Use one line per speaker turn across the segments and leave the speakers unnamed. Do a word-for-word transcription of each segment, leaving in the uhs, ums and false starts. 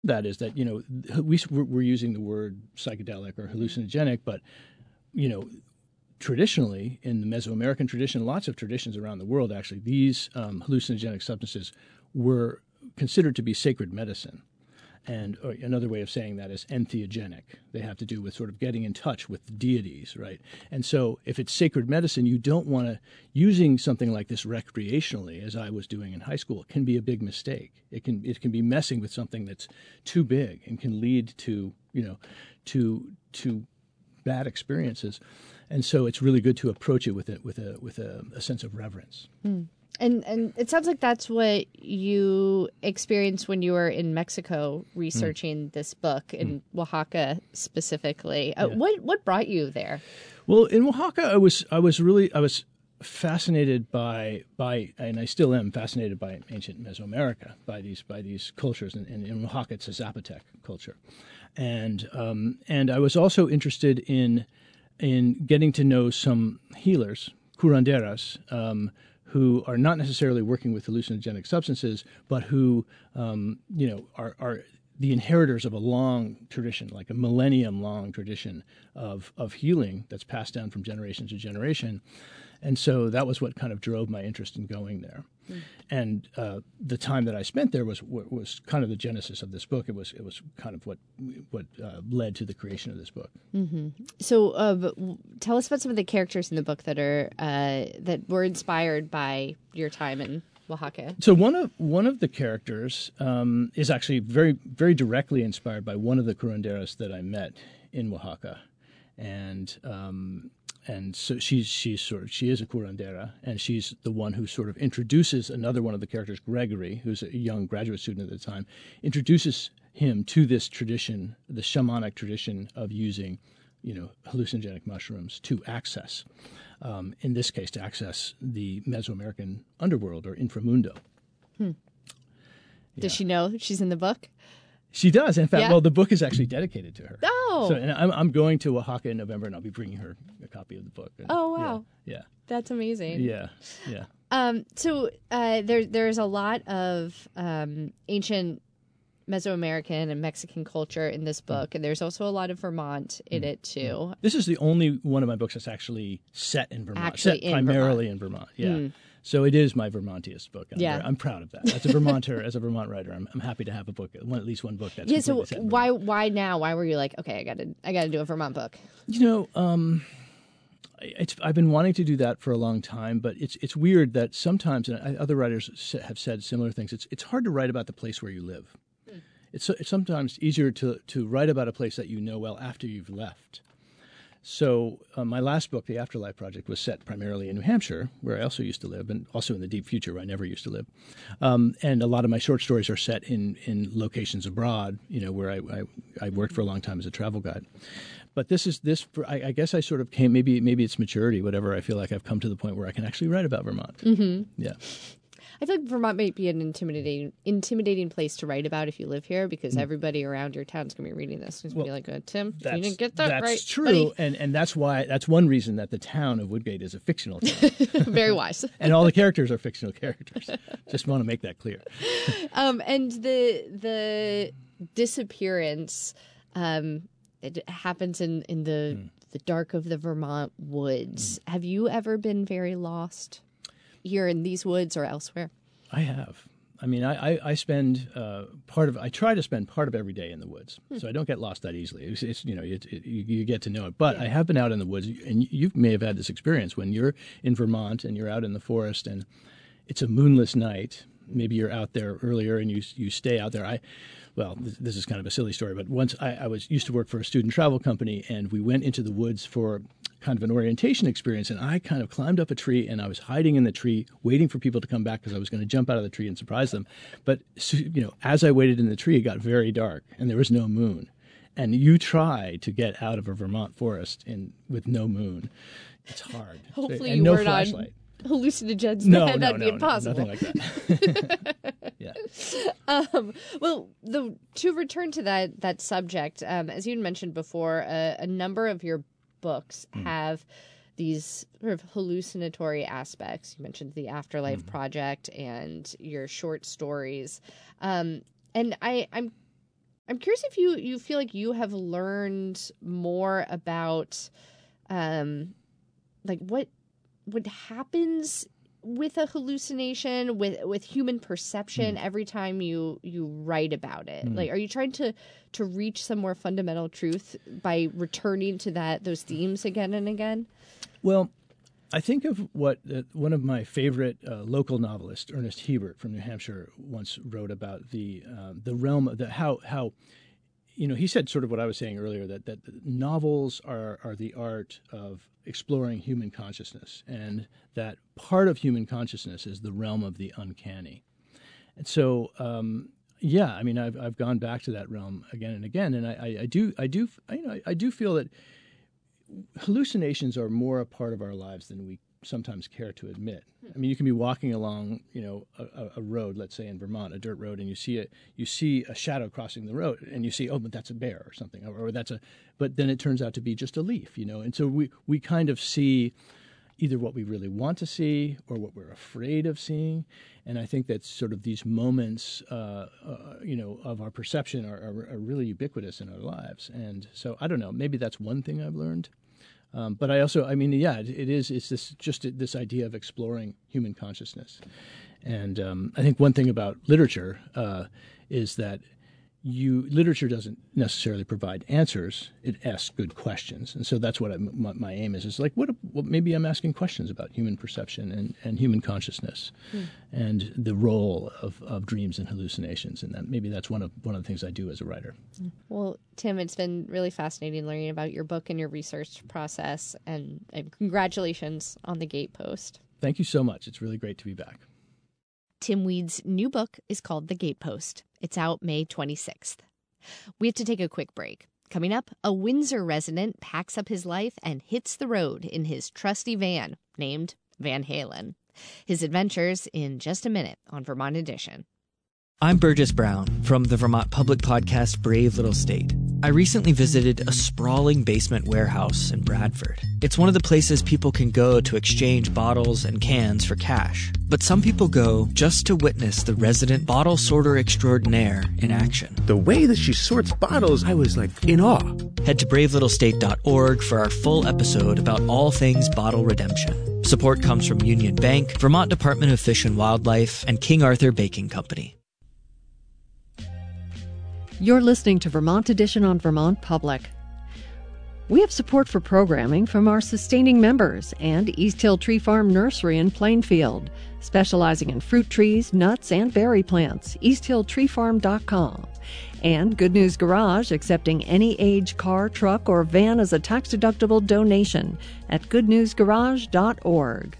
that is that, you know, we, we're using the word psychedelic or hallucinogenic, but, you know, traditionally in the Mesoamerican tradition, lots of traditions around the world, actually, these um, hallucinogenic substances were considered to be sacred medicine. And or another way of saying that is entheogenic. They have to do with sort of getting in touch with deities, right? And so if it's sacred medicine, you don't want to, using something like this recreationally, as I was doing in high school, can be a big mistake. It can it can be messing with something that's too big and can lead to, you know, to to bad experiences. And so it's really good to approach it with it with a with a, a sense of reverence.
Mm. And and it sounds like that's what you experienced when you were in Mexico researching mm. this book, in mm. Oaxaca specifically. Uh, yeah. What what brought you there?
Well, in Oaxaca, I was I was really I was fascinated by by and I still am fascinated by ancient Mesoamerica, by these by these cultures. And, and in Oaxaca, it's a Zapotec culture, and um, and I was also interested in in getting to know some healers, curanderas. Um, who are not necessarily working with hallucinogenic substances, but who, um, you know, are, are the inheritors of a long tradition, like a millennium-long tradition of of healing that's passed down from generation to generation. And so that was what kind of drove my interest in going there. Mm. And uh, the time that I spent there was was kind of the genesis of this book. It was it was kind of what what uh, led to the creation of this book.
Mm-hmm. So, uh, tell us about some of the characters in the book that are uh, that were inspired by your time in Oaxaca.
So one of one of the characters um, is actually very very directly inspired by one of the curanderas that I met in Oaxaca, and. Um, And so she's she's sort of she is a curandera, and she's the one who sort of introduces another one of the characters, Gregory, who's a young graduate student at the time, introduces him to this tradition, the shamanic tradition of using, you know, hallucinogenic mushrooms to access, um, in this case, to access the Mesoamerican underworld or inframundo.
Hmm.
Yeah.
Does she know she's in the book?
She does. In fact,
yeah.
well, the book is actually dedicated to her.
Oh.
So, and I'm, I'm going to Oaxaca in November, and I'll be bringing her a copy of the book. And,
oh, wow.
Yeah, yeah.
That's amazing.
Yeah, yeah.
Um, so uh, there, there's a lot of um, ancient Mesoamerican and Mexican culture in this book, mm. and there's also a lot of Vermont in mm. it, too. Mm.
This is the only one of my books that's actually set in Vermont.
Actually
set
in
primarily
Vermont.
in Vermont, yeah. Mm. So it is my Vermontiest book. I'm,
yeah.
very, I'm proud of that. As a Vermonter, as a Vermont writer, I'm, I'm happy to have a book, one, at least one book that's
yeah. So
set in
why
Vermont.
why now? Why were you like, okay, I got to I got to do a Vermont book?
You know, um, it's I've been wanting to do that for a long time, but it's it's weird that sometimes, and other writers have said similar things. It's it's hard to write about the place where you live. Mm. It's it's sometimes easier to to write about a place that you know well after you've left. So uh, my last book, The Afterlife Project, was set primarily in New Hampshire, where I also used to live, and also in the deep future, where I never used to live. Um, and a lot of my short stories are set in, in locations abroad, you know, where I, I, I worked for a long time as a travel guide. But this is this. I, I guess I sort of came. Maybe maybe it's maturity, whatever. I feel like I've come to the point where I can actually write about Vermont.
Mm-hmm.
Yeah.
I feel like Vermont might be an intimidating, intimidating place to write about if you live here, because mm. everybody around your town's going to be reading this. It's going to well, be like, Tim, you didn't get that
that's
right.
That's true,
buddy.
and and that's why that's one reason that the town of Woodgate is a fictional town.
Very wise.
And all the characters are fictional characters. Just want to make that clear.
um, and the the disappearance, um, it happens in in the mm. the dark of the Vermont woods. Mm. Have you ever been very lost here in these woods or elsewhere?
I have. I mean, I, I, I spend uh, part of, I try to spend part of every day in the woods. Hmm. So I don't get lost that easily. It's, it's you know, it, it, you, you get to know it. But yeah. I have been out in the woods, and you may have had this experience when you're in Vermont and you're out in the forest and it's a moonless night. Maybe you're out there earlier and you you stay out there. I, well, this, this is kind of a silly story, but once I, I was used to work for a student travel company, and we went into the woods for kind of an orientation experience, and I kind of climbed up a tree, and I was hiding in the tree, waiting for people to come back because I was going to jump out of the tree and surprise them. But you know, as I waited in the tree, it got very dark, and there was no moon. And you try to get out of a Vermont forest in with no moon, it's hard.
Hopefully,
and
you
no
weren't
flashlight.
on hallucinogens.
No,
That'd
no,
be
no,
impossible.
No, nothing like that. Yeah.
Um, well, the, to return to that that subject, um, as you mentioned before, a, a number of your books mm. have these sort of hallucinatory aspects. You mentioned the Afterlife mm. Project and your short stories, um, and I, I'm I'm curious if you, you feel like you have learned more about, um, like what what happens with a hallucination, with with human perception mm. every time you you write about it. Mm. Like, are you trying to to reach some more fundamental truth by returning to that those themes again and again?
Well, I think of what uh, one of my favorite uh, local novelists, Ernest Hebert from New Hampshire, once wrote about the um, the realm of the how how you know he said sort of what I was saying earlier, that that novels are are the art of exploring human consciousness, and that part of human consciousness is the realm of the uncanny. And so, um, yeah, I mean, I've I've gone back to that realm again and again, and I, I, I do I do you know I do feel that hallucinations are more a part of our lives than we sometimes care to admit. I mean, you can be walking along, you know, a, a road, let's say in Vermont, a dirt road, and you see a you see a shadow crossing the road, and you see, oh, but that's a bear or something, or, or that's a, but then it turns out to be just a leaf, you know. And so we we kind of see either what we really want to see or what we're afraid of seeing. And I think that sort of these moments, uh, uh, you know, of our perception are, are, are really ubiquitous in our lives. And so I don't know, maybe that's one thing I've learned. Um, but I also, I mean, yeah, it, it is. It's this just this idea of exploring human consciousness, and um, I think one thing about literature uh, is that you literature doesn't necessarily provide answers; it asks good questions, and so that's what I, my, my aim is. Is like, what? Well, maybe I'm asking questions about human perception and, and human consciousness, mm. and the role of, of dreams and hallucinations, and that maybe that's one of one of the things I do as a writer.
Well, Tim, it's been really fascinating learning about your book and your research process, and, and congratulations on The Gatepost.
Thank you so much. It's really great to be back.
Tim Weed's new book is called The Gatepost. It's out May twenty-sixth. We have to take a quick break. Coming up, a Windsor resident packs up his life and hits the road in his trusty van named Van Halen. His adventures in just a minute on Vermont Edition.
I'm Burgess Brown from the Vermont public podcast Brave Little State. I recently visited a sprawling basement warehouse in Bradford. It's one of the places people can go to exchange bottles and cans for cash. But some people go just to witness the resident bottle sorter extraordinaire in action.
The way that she sorts bottles, I was like in awe.
Head to brave little state dot org for our full episode about all things bottle redemption. Support comes from Union Bank, Vermont Department of Fish and Wildlife, and King Arthur Baking Company.
You're listening to Vermont Edition on Vermont Public. We have support for programming from our sustaining members and East Hill Tree Farm Nursery in Plainfield, specializing in fruit trees, nuts, and berry plants, east hill tree farm dot com. And Good News Garage, accepting any age car, truck, or van as a tax-deductible donation at good news garage dot org.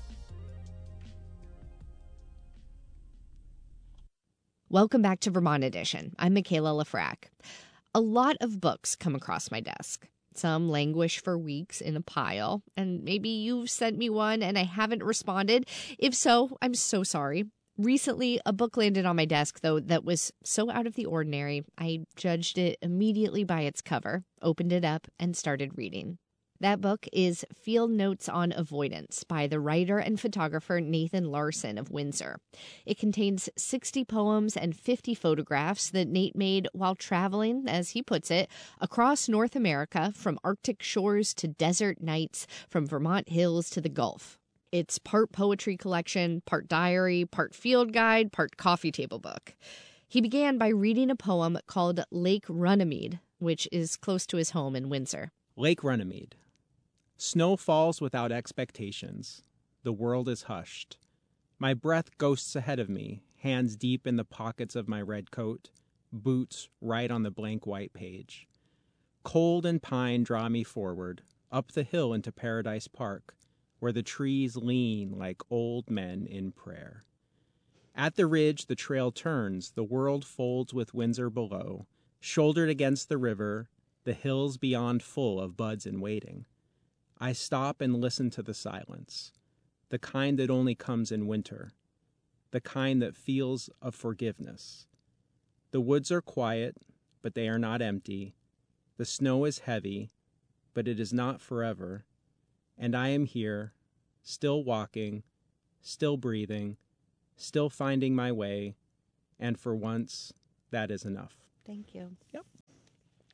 Welcome back to Vermont Edition. I'm Michaela Lafrac. A lot of books come across my desk. Some languish for weeks in a pile, and maybe you've sent me one and I haven't responded. If so, I'm so sorry. Recently, a book landed on my desk, though, that was so out of the ordinary, I judged it immediately by its cover, opened it up, and started reading. That book is Field Notes on Avoidance by the writer and photographer Nathan Larson of Windsor. It contains sixty poems and fifty photographs that Nate made while traveling, as he puts it, across North America, from Arctic shores to desert nights, from Vermont hills to the Gulf. It's part poetry collection, part diary, part field guide, part coffee table book. He began by reading a poem called Lake Runnymede, which is close to his home in Windsor.
Lake Runnymede. Snow falls without expectations. The world is hushed. My breath ghosts ahead of me, hands deep in the pockets of my red coat, boots right on the blank white page. Cold and pine draw me forward, up the hill into Paradise Park, where the trees lean like old men in prayer. At the ridge the trail turns, the world folds with Windsor below, shouldered against the river, the hills beyond full of buds in waiting. I stop and listen to the silence, the kind that only comes in winter, the kind that feels of forgiveness. The woods are quiet, but they are not empty. The snow is heavy, but it is not forever. And I am here, still walking, still breathing, still finding my way, and for once, that is enough.
Thank you.
Yep.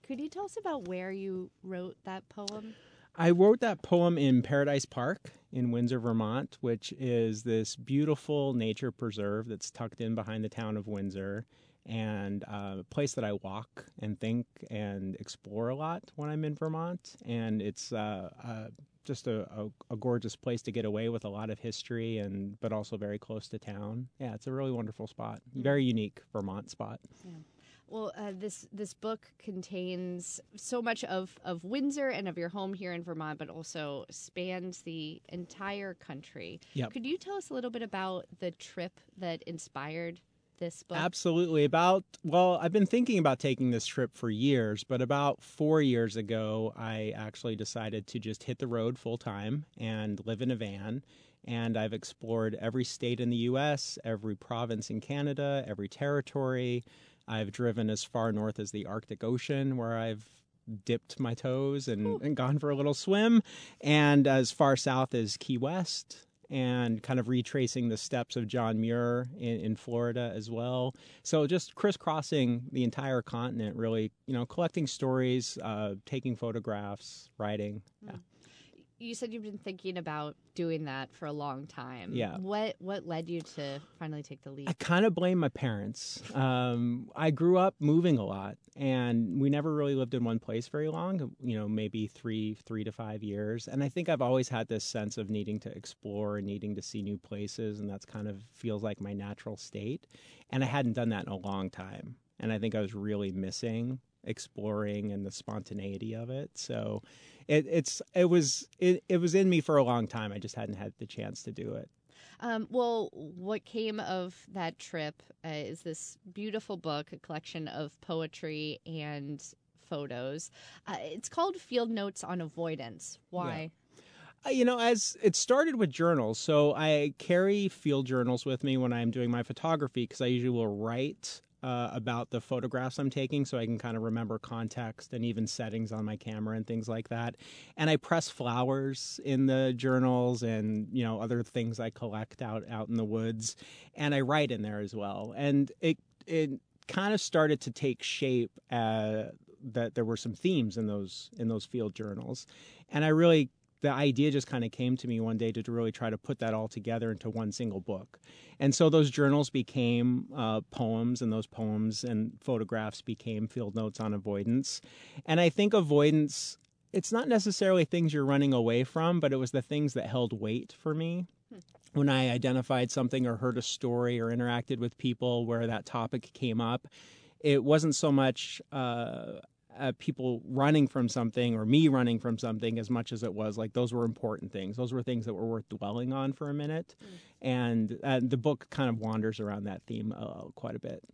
Could you tell us about where you wrote that poem?
I wrote that poem in Paradise Park in Windsor, Vermont, which is this beautiful nature preserve that's tucked in behind the town of Windsor, and uh, a place that I walk and think and explore a lot when I'm in Vermont. And it's uh, uh, just a, a, a gorgeous place to get away with a lot of history, and but also very close to town. Yeah, it's a really wonderful spot. Mm-hmm. Very unique Vermont spot.
Yeah. Well, uh, this this book contains so much of, of Windsor and of your home here in Vermont, but also spans the entire country.
Yep.
Could you tell us a little bit about the trip that inspired this book?
Absolutely. About, well, I've been thinking about taking this trip for years, but about four years ago, I actually decided to just hit the road full time and live in a van. And I've explored every state in the U S, every province in Canada, every territory. I've driven as far north as the Arctic Ocean, where I've dipped my toes and, and gone for a little swim, and as far south as Key West, and kind of retracing the steps of John Muir in, in Florida as well. So just crisscrossing the entire continent, really, you know, collecting stories, uh, taking photographs, writing. Yeah.
You said you've been thinking about doing that for a long time.
Yeah.
What what led you to finally take the leap?
I kind of blame my parents. Um, I grew up moving a lot, and we never really lived in one place very long, you know, maybe three, three to five years. And I think I've always had this sense of needing to explore and needing to see new places, and that's kind of feels like my natural state. And I hadn't done that in a long time. And I think I was really missing exploring and the spontaneity of it. So it, it's it was it, it was in me for a long time. I just hadn't had the chance to do it.
Um, well, what came of that trip uh, is this beautiful book, a collection of poetry and photos. Uh, it's called Field Notes on Avoidance. Why?
Yeah. You know, as it started with journals, so I carry field journals with me when I'm doing my photography, because I usually will write uh, about the photographs I'm taking, so I can kind of remember context and even settings on my camera and things like that. And I press flowers in the journals and, you know, other things I collect out out in the woods, and I write in there as well. And it it kind of started to take shape uh, that there were some themes in those in those field journals, and I really. The idea just kind of came to me one day to, to really try to put that all together into one single book. And so those journals became uh, poems, and those poems and photographs became field notes on avoidance. And I think avoidance, it's not necessarily things you're running away from, but it was the things that held weight for me. Hmm. When I identified something or heard a story or interacted with people where that topic came up, it wasn't so much uh, Uh, people running from something or me running from something as much as it was like those were important things. Those were things that were worth dwelling on for a minute. Mm. And uh, the book kind of wanders around that theme uh, quite a bit.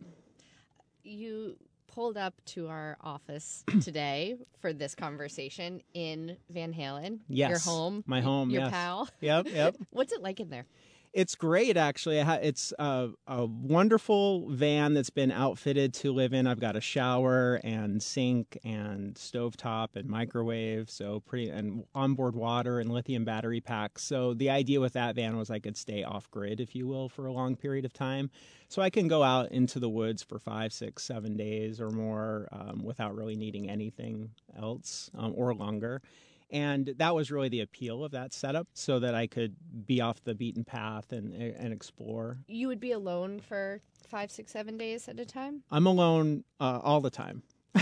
You pulled up to our office today for this conversation in Van Halen.
Yes.
Your home.
My home,
Your
yes.
pal.
Yep, yep.
What's it like in there?
It's great, actually. It's a, a wonderful van that's been outfitted to live in. I've got a shower and sink and stovetop and microwave, so pretty, and onboard water and lithium battery packs. So the idea with that van was I could stay off grid, if you will, for a long period of time. So I can go out into the woods for five, six, seven days or more um, without really needing anything else um, or longer. And that was really the appeal of that setup, so that I could be off the beaten path and and explore.
You would be alone for five, six, seven days at a time?
I'm alone uh, all the time.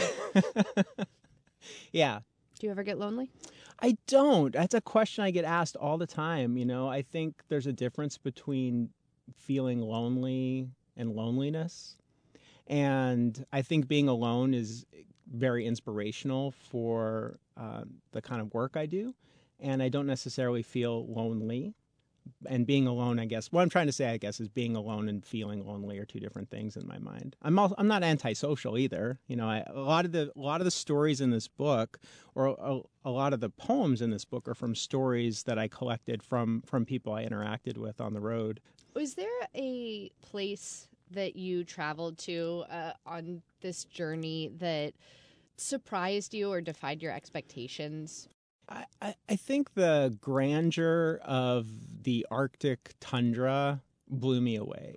Yeah.
Do you ever get lonely?
I don't. That's a question I get asked all the time. You know, I think there's a difference between feeling lonely and loneliness. And I think being alone is very inspirational for uh, the kind of work I do. And I don't necessarily feel lonely. And being alone, I guess, what I'm trying to say, I guess, is being alone and feeling lonely are two different things in my mind. I'm also, I'm not antisocial either. You know, I, a lot of the a lot of the stories in this book, or a, a lot of the poems in this book, are from stories that I collected from from people I interacted with on the road.
Was there a place that you traveled to uh, on this journey that surprised you or defied your expectations?
I, I think the grandeur of the Arctic tundra blew me away.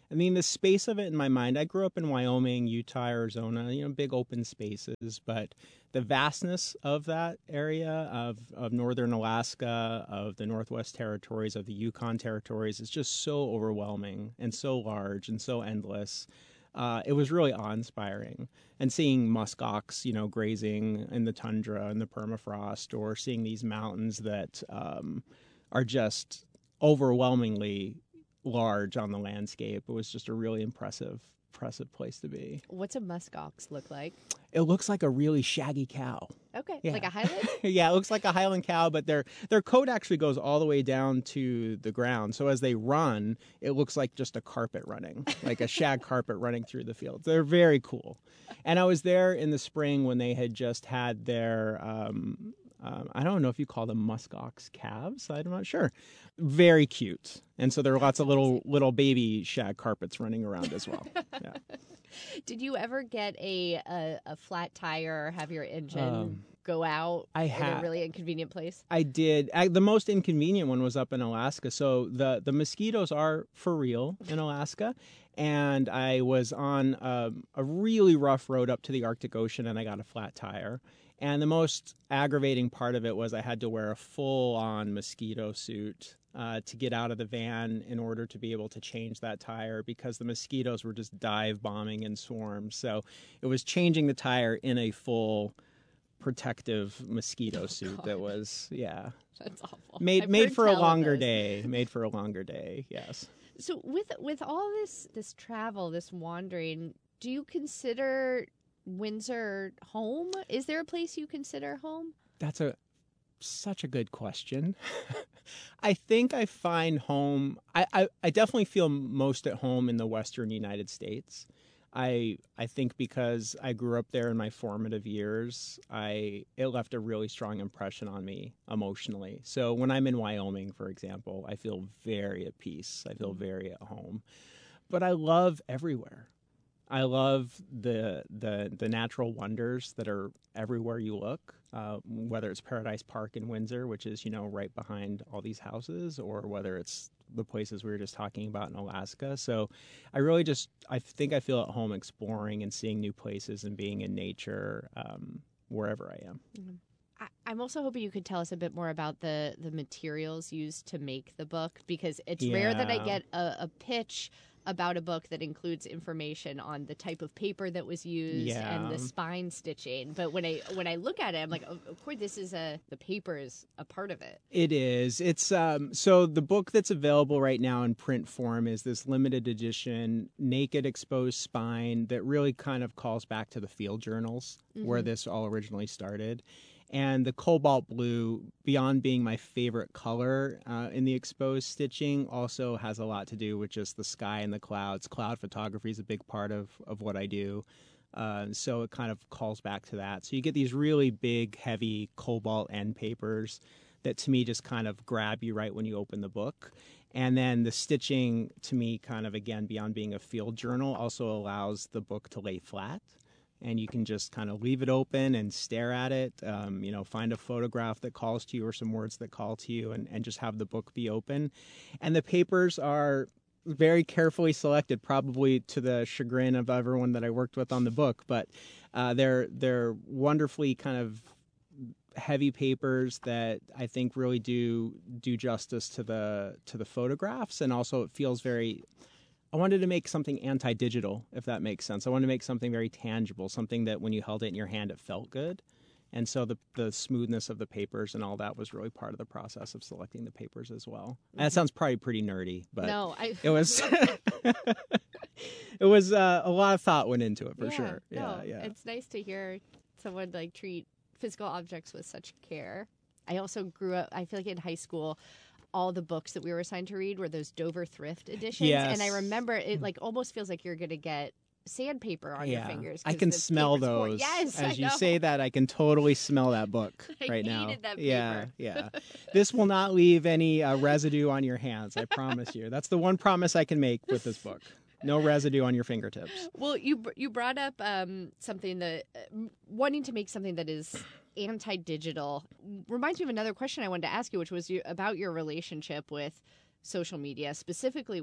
I mean, the space of it in my mind, I grew up in Wyoming, Utah, Arizona, you know, big open spaces, but the vastness of that area, of, of northern Alaska, of the Northwest Territories, of the Yukon Territories, is just so overwhelming and so large and so endless. Uh, it was really awe-inspiring. And seeing muskox, you know, grazing in the tundra and the permafrost, or seeing these mountains that um, are just overwhelmingly large on the landscape. It was just a really impressive, impressive place to be.
What's a muskox look like?
It looks like a really shaggy cow.
Okay,
Yeah.
like a Highland?
Yeah, it looks like a Highland cow, but their their coat actually goes all the way down to the ground. So as they run, it looks like just a carpet running, like a shag carpet running through the fields. They're very cool. And I was there in the spring when they had just had their, um, um, I don't know if you call them muskox calves. I'm not sure. Very cute. And so there are lots of little little baby shag carpets running around as well. Yeah.
Did you ever get a a, a flat tire or have your engine
Um,
go out
I
in
ha-
a really inconvenient place?
I did. I, the most inconvenient one was up in Alaska. So the, the mosquitoes are for real in Alaska. And I was on um, a really rough road up to the Arctic Ocean, and I got a flat tire. And the most aggravating part of it was I had to wear a full-on mosquito suit uh, to get out of the van in order to be able to change that tire, because the mosquitoes were just dive bombing in swarms. So it was changing the tire in a full protective mosquito
Oh,
suit
God.
that was, yeah,
That's awful.
made
I've
made
heard
for a
tell of
longer
those.
day. Made for a longer day. Yes.
So with with all this this travel, this wandering, do you consider Windsor home? Is there a place you consider home?
That's a such a good question. I think I find home. I, I, I definitely feel most at home in the Western United States. I I think because I grew up there in my formative years, I it left a really strong impression on me emotionally. So when I'm in Wyoming, for example, I feel very at peace. I feel very at home. But I love everywhere. I love the the the natural wonders that are everywhere you look, uh, whether it's Paradise Park in Windsor, which is, you know, right behind all these houses, or whether it's the places we were just talking about in Alaska. So I really just, I think I feel at home exploring and seeing new places and being in nature um, wherever I am.
I, I'm also hoping you could tell us a bit more about the the materials used to make the book, because it's rare that I
Yeah.
get a, a pitch about a book that includes information on the type of paper that was used and
Yeah.
the spine stitching. But when I when I look at it, I'm like, of, of course, this is a the paper is a part of it.
It is. It's um so the book that's available right now in print form is this limited edition naked exposed spine that really kind of calls back to the field journals where this all originally started. And the cobalt blue, beyond being my favorite color uh, in the exposed stitching, also has a lot to do with just the sky and the clouds. Cloud photography is a big part of, of what I do. Uh, so it kind of calls back to that. So you get these really big, heavy cobalt end papers that to me just kind of grab you right when you open the book. And then the stitching, to me, kind of, again, beyond being a field journal, also allows the book to lay flat. And you can just kind of leave it open and stare at it, um, you know, find a photograph that calls to you or some words that call to you, and, and just have the book be open. And the papers are very carefully selected, probably to the chagrin of everyone that I worked with on the book. But uh, they're they're wonderfully kind of heavy papers that I think really do do justice to the to the photographs, and also it feels very. I wanted to make something anti-digital, if that makes sense. I wanted to make something very tangible, something that when you held it in your hand, it felt good. And so the the smoothness of the papers and all that was really part of the process of selecting the papers as well. Mm-hmm. That sounds probably pretty nerdy, but
No, I.
it was it was uh, a lot of thought went into it for
yeah,
sure. Yeah,
no,
yeah.
It's nice to hear someone like treat physical objects with such care. I also grew up. I feel like in high school, all the books that we were assigned to read were those Dover Thrift editions.
Yes.
And I remember it like almost feels like you're going to get sandpaper on
yeah.
your fingers.
I
'cause
can
the
smell
paper's more-
those.
Yes,
As
I
you
know.
say that, I can totally smell that book
I
right now.
hated that
Yeah,
paper.
yeah. This will not leave any uh, residue on your hands. I promise you. That's the one promise I can make with this book. No residue on your fingertips.
Well, you br- you brought up um, something that uh, wanting to make something that is anti-digital reminds me of another question I wanted to ask you, which was you, about your relationship with social media, specifically with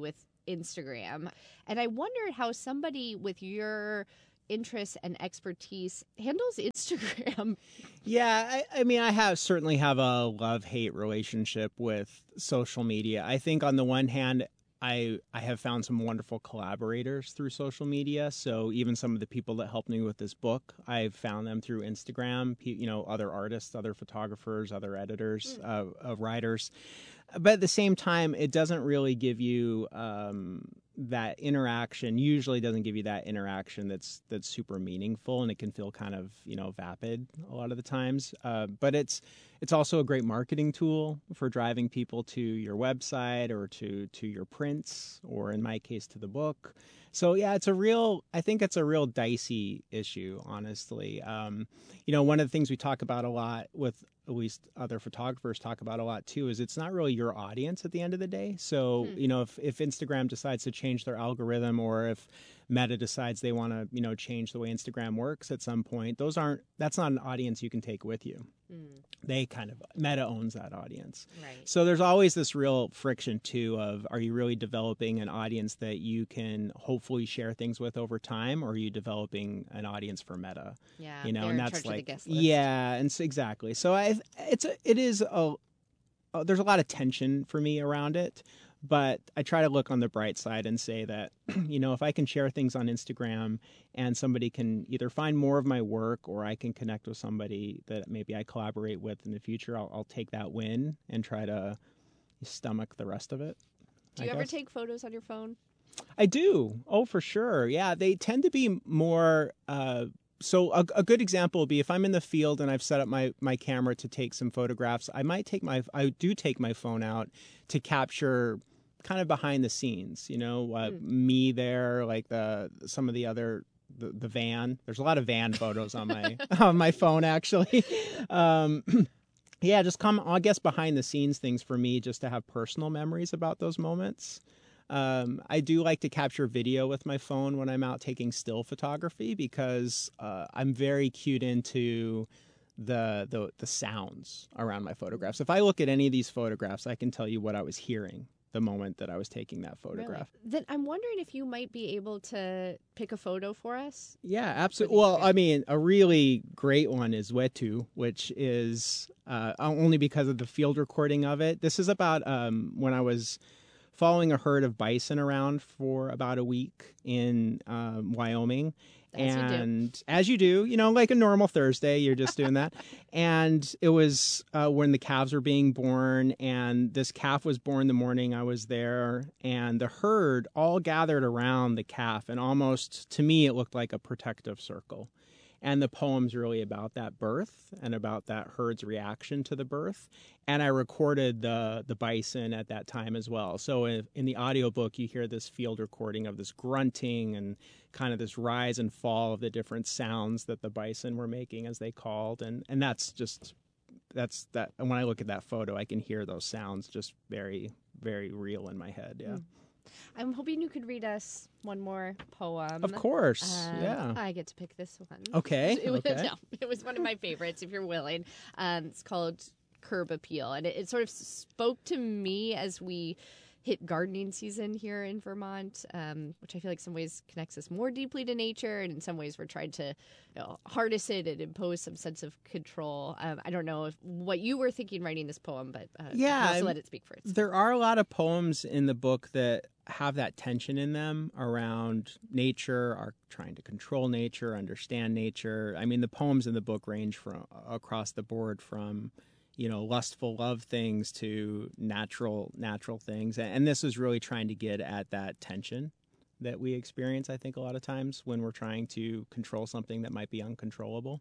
Instagram. And I wondered how somebody with your interests and expertise handles Instagram.
Yeah, I, I mean, I have certainly have a love-hate relationship with social media. I think on the one hand, I I have found some wonderful collaborators through social media. So even some of the people that helped me with this book, I've found them through Instagram. You know, other artists, other photographers, other editors, mm. uh, uh, writers. But at the same time, it doesn't really give you um, that interaction. Usually, doesn't give you that interaction that's that's super meaningful, and it can feel kind of you know vapid a lot of the times. Uh, but it's it's also a great marketing tool for driving people to your website or to to your prints, or in my case, to the book. So yeah, it's a real. I think it's a real dicey issue, honestly. Um, you know, one of the things we talk about a lot with at least other photographers talk about a lot too, is it's not really your audience at the end of the day. So, hmm. you know, if, if Instagram decides to change their algorithm, or if Meta decides they want to, you know, change the way Instagram works at some point, those aren't, that's not an audience you can take with you. Mm. They kind of, Meta owns that audience.
Right.
So there's always this real friction too of, are you really developing an audience that you can hopefully share things with over time, or are you developing an audience for Meta?
Yeah,
you know, and that's like,
yeah,
and so exactly. So I, it's a, it is a, a, there's a lot of tension for me around it. But I try to look on the bright side and say that, you know, if I can share things on Instagram and somebody can either find more of my work, or I can connect with somebody that maybe I collaborate with in the future, I'll, I'll take that win and try to stomach the rest of it.
Do you
I
ever
guess.
take photos on your phone?
I do. Oh, for sure. Yeah, they tend to be more... Uh, So a, a good example would be if I'm in the field and I've set up my, my camera to take some photographs, I might take my, I do take my phone out to capture kind of behind the scenes, you know, uh, mm. me there, like the, some of the other, the, the van, there's a lot of van photos on my, on my phone actually. Um, yeah, just come, I guess behind the scenes things for me, just to have personal memories about those moments. Um, I do like to capture video with my phone when I'm out taking still photography, because uh, I'm very cued into the, the the sounds around my photographs. If I look at any of these photographs, I can tell you what I was hearing the moment that I was taking that photograph.
Really? Then I'm wondering if you might be able to pick a photo for us.
Yeah, absolutely. Well, I mean, a really great one is Wetu, which is uh, only because of the field recording of it. This is about um, when I was following a herd of bison around for about a week in um, Wyoming.
As
and
you do.
as you do, you know, like a normal Thursday, you're just doing that. And it was uh, when the calves were being born, and this calf was born the morning I was there, and the herd all gathered around the calf, and almost, to me, it looked like a protective circle. And the poem's really about that birth and about that herd's reaction to the birth. And I recorded the the bison at that time as well. So in, in the audiobook, you hear this field recording of this grunting and kind of this rise and fall of the different sounds that the bison were making as they called. And, and that's just, that's that. And when I look at that photo, I can hear those sounds just very, very real in my head. Yeah. Mm.
I'm hoping you could read us one more poem.
Of course,
uh,
yeah.
I get to pick this one.
Okay,
it was,
okay.
No, it was one of my favorites, if you're willing. Um, it's called Curb Appeal, and it, it sort of spoke to me as we hit gardening season here in Vermont, um, which I feel like in some ways connects us more deeply to nature, and in some ways we're trying to you know, harness it and impose some sense of control. Um, I don't know if, what you were thinking writing this poem, but uh,
yeah,
also let it speak for itself.
There are a lot of poems in the book that have that tension in them around nature, are trying to control nature, understand nature. I mean, the poems in the book range from across the board from you know, lustful love things to natural, natural things. And this is really trying to get at that tension that we experience, I think, a lot of times when we're trying to control something that might be uncontrollable.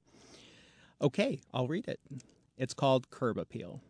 Okay, I'll read it. It's called Curb Appeal.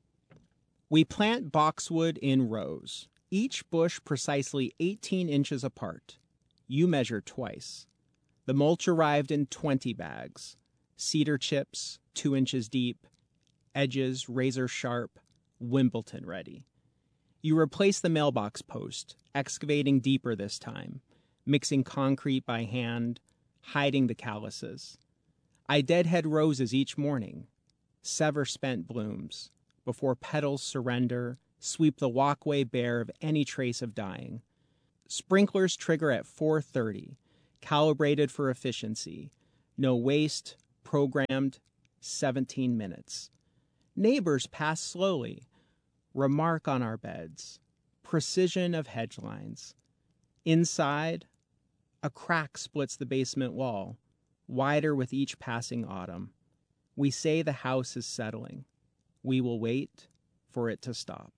We plant boxwood in rows, each bush precisely eighteen inches apart. You measure twice. The mulch arrived in twenty bags. Cedar chips, two inches deep. Edges razor sharp, Wimbledon ready. You replace the mailbox post, excavating deeper this time, mixing concrete by hand, hiding the calluses. I deadhead roses each morning, sever spent blooms, before petals surrender, sweep the walkway bare of any trace of dying. Sprinklers trigger at four thirty. Calibrated for efficiency. No waste. Programmed. seventeen minutes. Neighbors pass slowly. Remark on our beds. Precision of hedge lines. Inside, a crack splits the basement wall, wider with each passing autumn. We say the house is settling. We will wait for it to stop.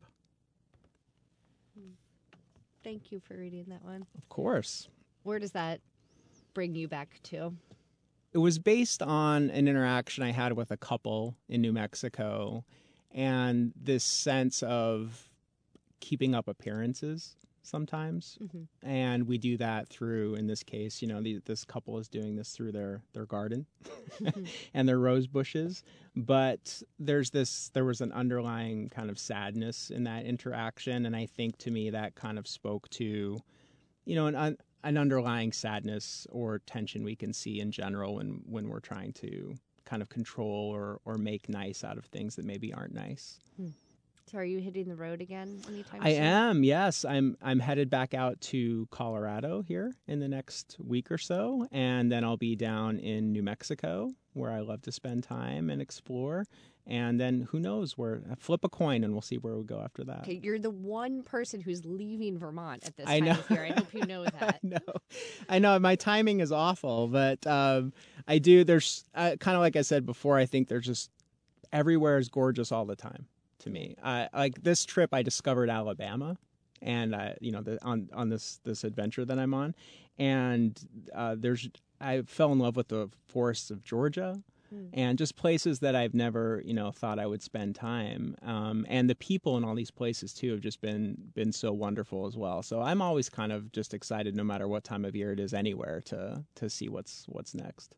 Thank you for reading that one.
Of course.
Where does that bring you back to?
It was based on an interaction I had with a couple in New Mexico and this sense of keeping up appearances sometimes. Mm-hmm. And we do that through, in this case, you know, the, this couple is doing this through their, their garden mm-hmm. and their rose bushes. But there's this, there was an underlying kind of sadness in that interaction. And I think to me that kind of spoke to, you know, an, an underlying sadness or tension we can see in general when, when we're trying to kind of control or, or make nice out of things that maybe aren't nice.
Hmm. So are you hitting the road again anytime
I
soon?
am, yes. I'm I'm headed back out to Colorado here in the next week or so, and then I'll be down in New Mexico where I love to spend time and explore. And then who knows where, flip a coin and we'll see where we go after that.
Okay, you're the one person who's leaving Vermont at this
I
time
know.
of year. I hope you know that.
I know. I know. My timing is awful, but um, I do. There's uh, kind of like I said before, I think there's just everywhere is gorgeous all the time to me. Uh, like this trip, I discovered Alabama and, uh, you know, the, on, on this, this adventure that I'm on. And uh, there's I fell in love with the forests of Georgia. And just places that I've never, you know, thought I would spend time. Um, and the people in all these places, too, have just been been so wonderful as well. So I'm always kind of just excited, no matter what time of year it is anywhere, to to see what's what's next.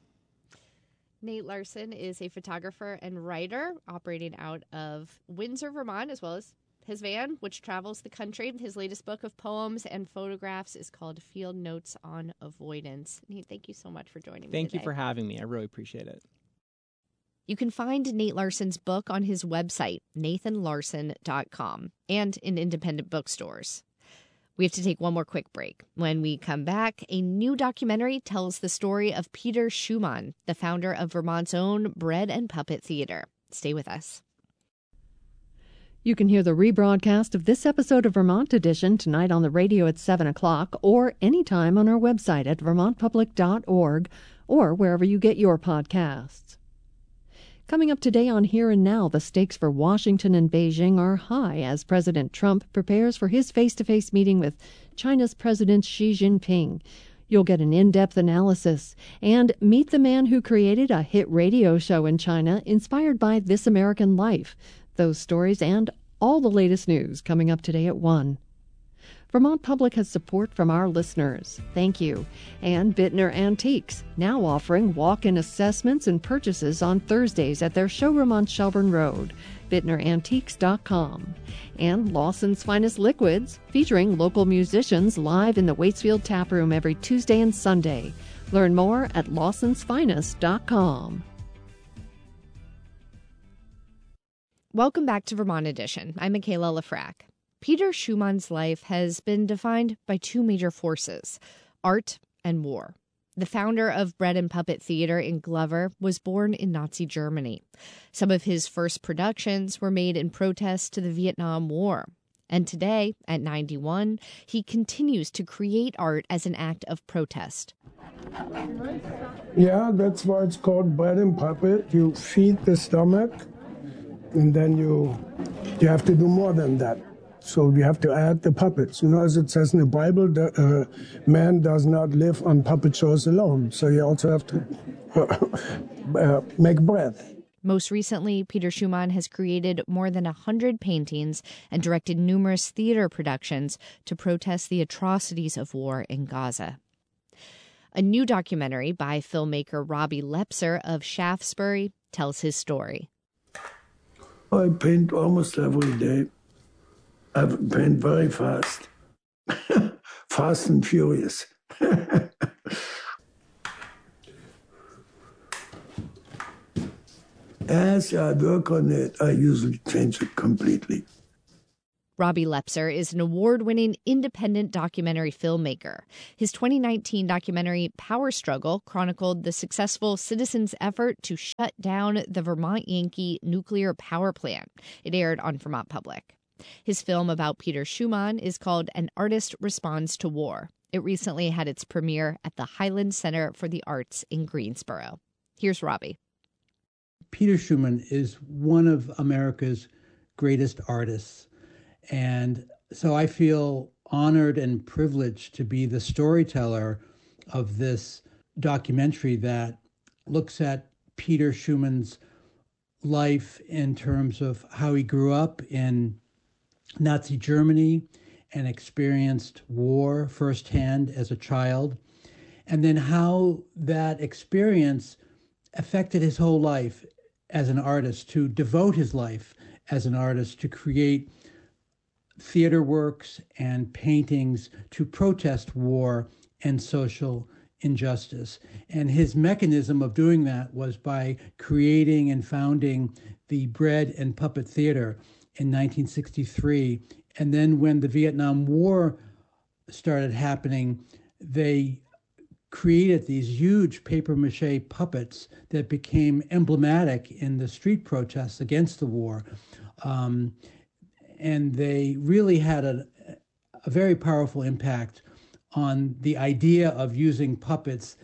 Nate Larson is a photographer and writer operating out of Windsor, Vermont, as well as his van, which travels the country. His latest book of poems and photographs is called Field Notes on Avoidance. Nate, thank you so much for joining me
Thank
today.
you for having me. I really appreciate it.
You can find Nate Larson's book on his website, nathan larson dot com, and in independent bookstores. We have to take one more quick break. When we come back, a new documentary tells the story of Peter Schumann, the founder of Vermont's own Bread and Puppet Theater. Stay with us.
You can hear the rebroadcast of this episode of Vermont Edition tonight on the radio at seven o'clock or anytime on our website at vermont public dot org or wherever you get your podcasts. Coming up today on Here and Now, the stakes for Washington and Beijing are high as President Trump prepares for his face-to-face meeting with China's President Xi Jinping. You'll get an in-depth analysis and meet the man who created a hit radio show in China inspired by This American Life. Those stories and all the latest news coming up today at one. Vermont Public has support from our listeners. Thank you. And Bittner Antiques, now offering walk-in assessments and purchases on Thursdays at their showroom on Shelburne Road, bittner antiques dot com. And Lawson's Finest Liquids, featuring local musicians live in the Waitsfield Tap Room every Tuesday and Sunday. Learn more at lawsons finest dot com.
Welcome back to Vermont Edition. I'm Michaela Lafrac. Peter Schumann's life has been defined by two major forces, art and war. The founder of Bread and Puppet Theater in Glover was born in Nazi Germany. Some of his first productions were made in protest to the Vietnam War. And today, at ninety-one, he continues to create art as an act of protest.
Yeah, that's why it's called Bread and Puppet. You feed the stomach, and then you you have to do more than that. So you have to add the puppets. You know, as it says in the Bible, the, uh, man does not live on puppet shows alone. So you also have to uh, uh, make bread.
Most recently, Peter Schumann has created more than one hundred paintings and directed numerous theater productions to protest the atrocities of war in Gaza. A new documentary by filmmaker Robbie Lepser of Shaftesbury tells his story.
I paint almost every day. I paint very fast. Fast and furious. As I work on it, I usually change it completely.
Robbie Lepser is an award-winning independent documentary filmmaker. His twenty nineteen documentary Power Struggle chronicled the successful citizens' effort to shut down the Vermont Yankee nuclear power plant. It aired on Vermont Public. His film about Peter Schumann is called An Artist Responds to War. It recently had its premiere at the Highland Center for the Arts in Greensboro. Here's Robbie.
Peter Schumann is one of America's greatest artists. And so I feel honored and privileged to be the storyteller of this documentary that looks at Peter Schumann's life in terms of how he grew up in Nazi Germany and experienced war firsthand as a child, and then how that experience affected his whole life as an artist, to devote his life as an artist to create theater works and paintings to protest war and social injustice. And his mechanism of doing that was by creating and founding the Bread and Puppet Theater in nineteen sixty-three. And then when the Vietnam War started happening, they created these huge papier-mâché puppets that became emblematic in the street protests against the war. Um, and they really had a, a very powerful impact on the idea of using puppets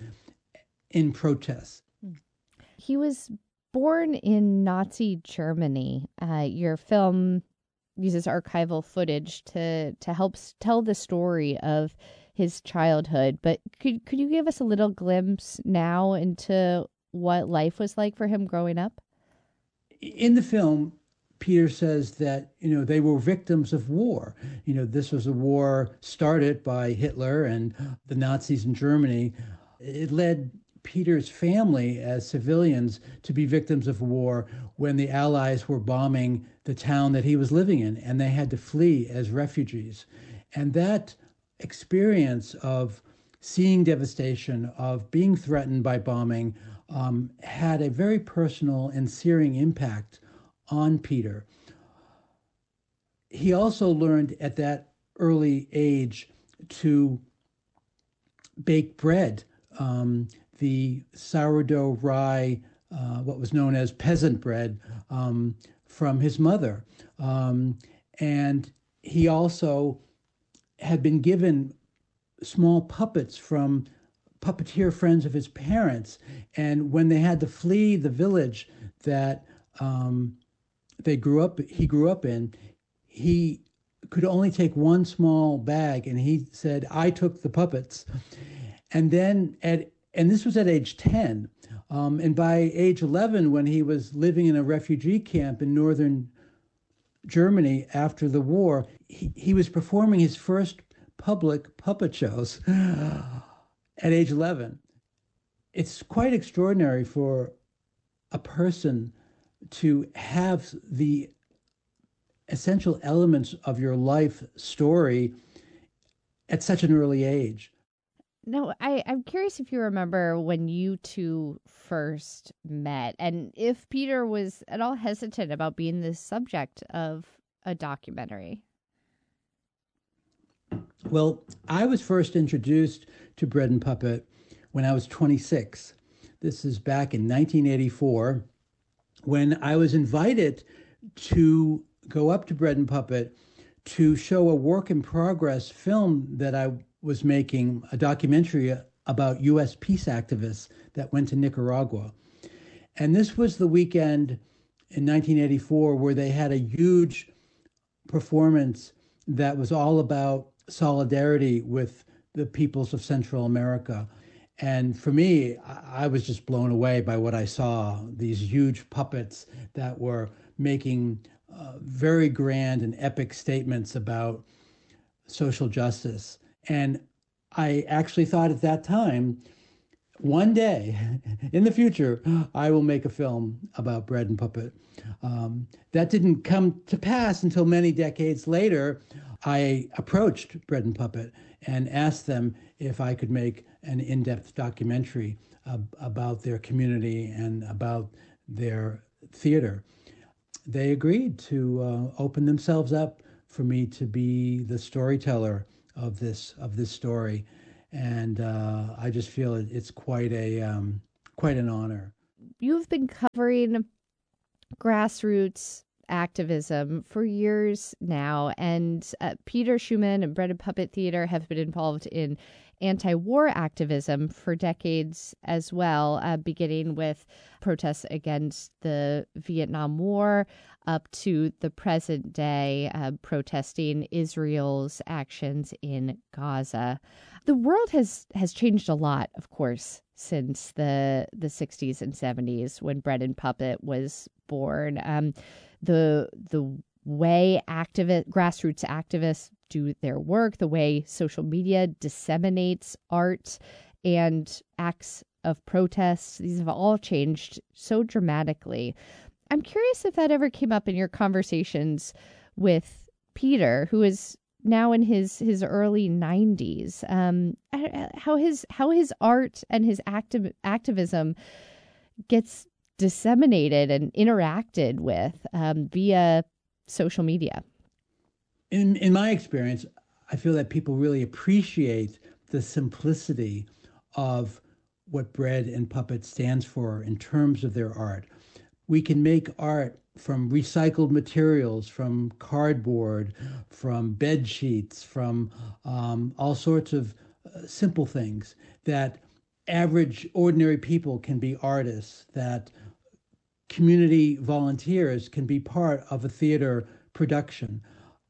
in protests.
He was born in Nazi Germany. Uh, your film uses archival footage to to help tell the story of his childhood. But could could you give us a little glimpse now into what life was like for him growing up?
In the film, Peter says that, you know, they were victims of war. You know, this was a war started by Hitler and the Nazis in Germany. It led Peter's family as civilians to be victims of war when the Allies were bombing the town that he was living in, and they had to flee as refugees. And that experience of seeing devastation, of being threatened by bombing, um, had a very personal and searing impact on Peter. He also learned at that early age to bake bread, um, the sourdough rye, uh, what was known as peasant bread, um, from his mother. Um, and he also had been given small puppets from puppeteer friends of his parents. And when they had to flee the village that um, they grew up, he grew up in, he could only take one small bag, and he said, "I took the puppets." And then at, and this was at age ten. Um, and by age eleven, when he was living in a refugee camp in northern Germany after the war, he, he was performing his first public puppet shows at age eleven. It's quite extraordinary for a person to have the essential elements of your life story at such an early age.
No, I, I'm curious if you remember when you two first met and if Peter was at all hesitant about being the subject of a documentary.
Well, I was first introduced to Bread and Puppet when I was twenty-six. This is back in nineteen eighty-four, when I was invited to go up to Bread and Puppet to show a work in progress film that I was making, a documentary about U S peace activists that went to Nicaragua. And this was the weekend in nineteen eighty-four where they had a huge performance that was all about solidarity with the peoples of Central America. And for me, I was just blown away by what I saw, these huge puppets that were making uh, very grand and epic statements about social justice. And I actually thought at that time, one day in the future, I will make a film about Bread and Puppet. Um, that didn't come to pass until many decades later. I approached Bread and Puppet and asked them if I could make an in-depth documentary uh, about their community and about their theater. They agreed to uh, open themselves up for me to be the storyteller of this of this story, and uh, I just feel it, it's quite a um, quite an honor.
You've been covering grassroots activism for years now, and uh, Peter Schuman and Bread and Puppet Theater have been involved in anti-war activism for decades as well, uh, beginning with protests against the Vietnam War up to the present day, uh, protesting Israel's actions in Gaza. The world has has changed a lot, of course, since the the sixties and seventies when Bread and Puppet was born. Um, the the way activist grassroots activists do their work, the way social media disseminates art and acts of protest, these have all changed so dramatically. I'm curious if that ever came up in your conversations with Peter, who is now in his his early nineties. Um, how his how his art and his active activism gets disseminated and interacted with um, via social media.
In in my experience, I feel that people really appreciate the simplicity of what Bread and Puppet stands for in terms of their art. We can make art from recycled materials, from cardboard, from bed sheets, from um, all sorts of uh, simple things that average, ordinary people can be artists, that community volunteers can be part of a theater production.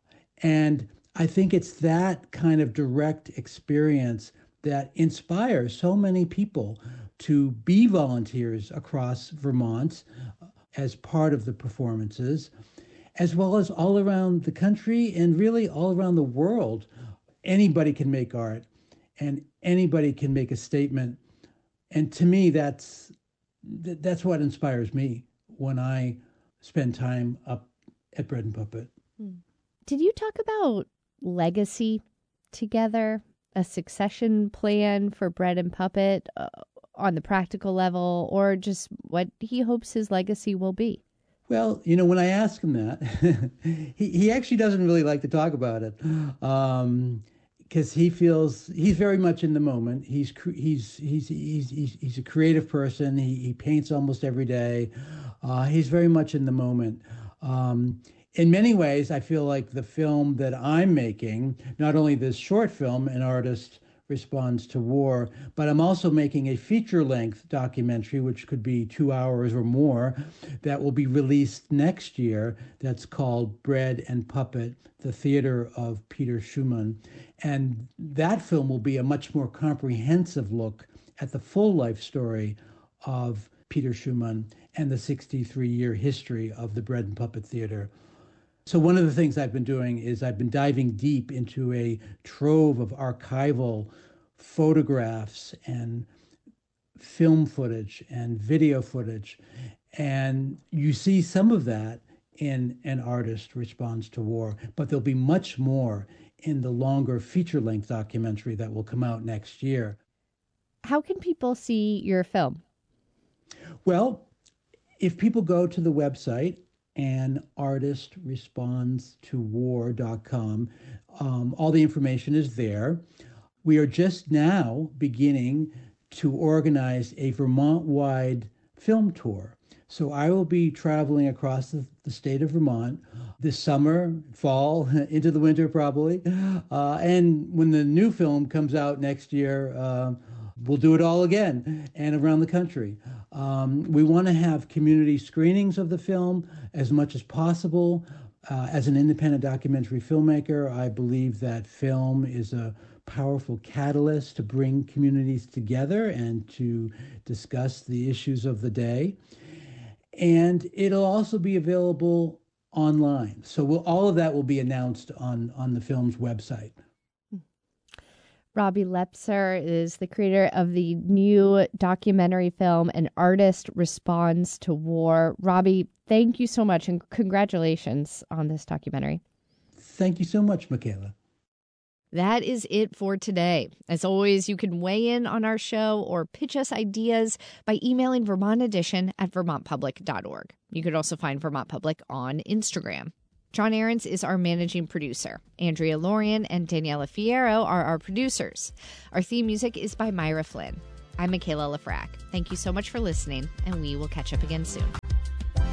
And I think it's that kind of direct experience that inspires so many people to be volunteers across Vermont as part of the performances, as well as all around the country and really all around the world. Anybody can make art and anybody can make a statement. And to me, that's that's what inspires me when I spend time up at Bread and Puppet.
Did you talk about legacy together, a succession plan for Bread and Puppet uh, on the practical level, or just what he hopes his legacy will be?
Well, you know, when I ask him that, he, he actually doesn't really like to talk about it. Um, because he feels he's very much in the moment. He's he's he's he's he's, he's a creative person. He he paints almost every day. Uh, he's very much in the moment. Um, in many ways, I feel like the film that I'm making, not only this short film, An Artist Responds to War, but I'm also making a feature-length documentary, which could be two hours or more, that will be released next year. That's called Bread and Puppet, the Theater of Peter Schuman. And that film will be a much more comprehensive look at the full life story of Peter Schuman and the sixty-three-year history of the Bread and Puppet Theater. So one of the things I've been doing is I've been diving deep into a trove of archival photographs and film footage and video footage. And you see some of that in An Artist Responds to War, but there'll be much more in the longer feature-length documentary that will come out next year.
How can people see your film?
Well, if people go to the website, an artist responds to war dot com. Um, all the information is there. We are just now beginning to organize a Vermont-wide film tour. So I will be traveling across the, the state of Vermont this summer, fall, into the winter probably. Uh, and when the new film comes out next year, uh, we'll do it all again and around the country. Um, we want to have community screenings of the film as much as possible. Uh, as an independent documentary filmmaker, I believe that film is a powerful catalyst to bring communities together and to discuss the issues of the day. And it'll also be available online. So we'll, all of that will be announced on, on the film's website.
Robbie Lepser is the creator of the new documentary film, An Artist Responds to War. Robbie, thank you so much and congratulations on this documentary.
Thank you so much, Michaela.
That is it for today. As always, you can weigh in on our show or pitch us ideas by emailing Vermont Edition at vermont public dot org. You could also find Vermont Public on Instagram. John Ahrens is our managing producer. Andrea Lorian and Daniela Fierro are our producers. Our theme music is by Myra Flynn. I'm Michaela Lafrac. Thank you so much for listening, and we will catch up again soon.